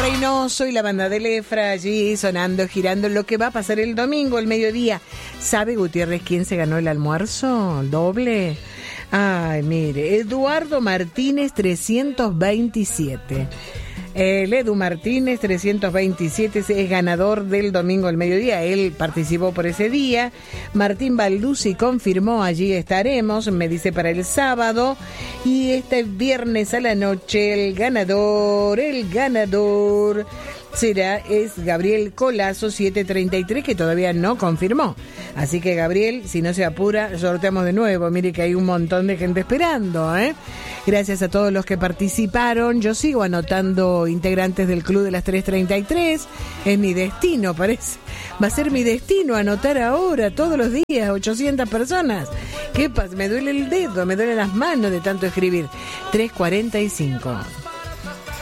Reynoso y la banda de Lefra allí sonando, girando lo que va a pasar el domingo, el mediodía. ¿Sabe, Gutiérrez, quién se ganó el almuerzo doble? Ay, mire, Eduardo Martínez 327. El Edu Martínez 327 es ganador del domingo al mediodía. Él participó por ese día. Martín Balduzzi confirmó, allí estaremos, me dice, para el sábado. Y este viernes a la noche el ganador es Gabriel Colazo 733, que todavía no confirmó. Así que, Gabriel, si no se apura, sorteamos de nuevo. Mire que hay un montón de gente esperando, ¿eh? Gracias a todos los que participaron. Yo sigo anotando integrantes del Club de las 333. Es mi destino, parece. Va a ser mi destino anotar ahora, todos los días, 800 personas. ¿Qué pasa? Me duele el dedo, me duelen las manos de tanto escribir. 345.